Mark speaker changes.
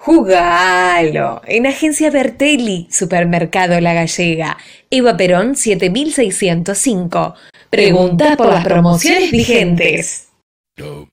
Speaker 1: Jugalo. En Agencia Bertelli, Supermercado La Gallega, Eva Perón 7605. Pregunta por las promociones vigentes.